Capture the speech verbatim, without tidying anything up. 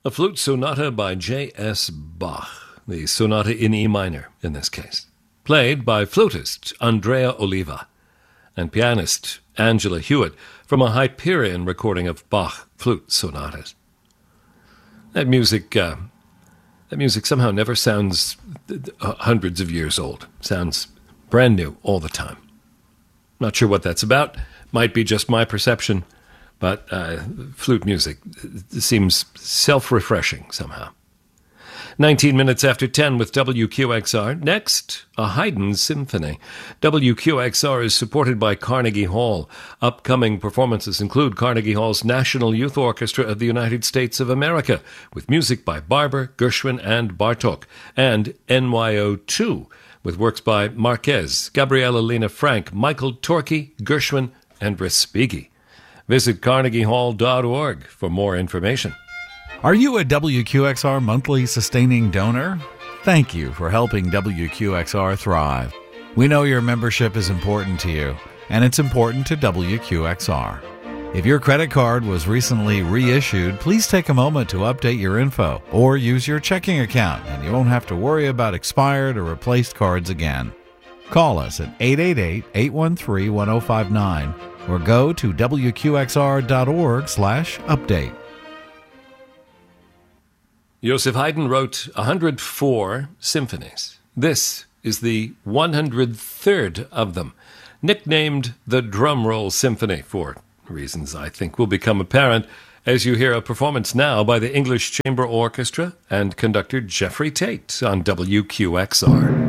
A flute sonata by J S Bach, the sonata in E minor in this case, played by flutist Andrea Oliva and pianist Angela Hewitt from a Hyperion recording of Bach flute sonatas. That music, uh, that music somehow never sounds hundreds of years old. Sounds brand new all the time. Not sure what that's about. Might be just my perception. But uh, flute music seems self-refreshing somehow. nineteen minutes after ten with W Q X R. Next, a Haydn symphony. W Q X R is supported by Carnegie Hall. Upcoming performances include Carnegie Hall's National Youth Orchestra of the United States of America, with music by Barber, Gershwin, and Bartók, and N Y O two, with works by Marquez, Gabriela Lena Frank, Michael Torke, Gershwin, and Respighi. Visit carnegie hall dot org for more information. Are you a W Q X R monthly sustaining donor? Thank you for helping W Q X R thrive. We know your membership is important to you, and it's important to W Q X R. If your credit card was recently reissued, please take a moment to update your info or use your checking account, and you won't have to worry about expired or replaced cards again. Call us at eight eight eight, eight one three, one zero five nine or go to W Q X R dot org slash update. Joseph Haydn wrote one hundred four symphonies. This is the one hundred third of them, nicknamed the Drumroll Symphony for reasons I think will become apparent as you hear a performance now by the English Chamber Orchestra and conductor Jeffrey Tate on W Q X R.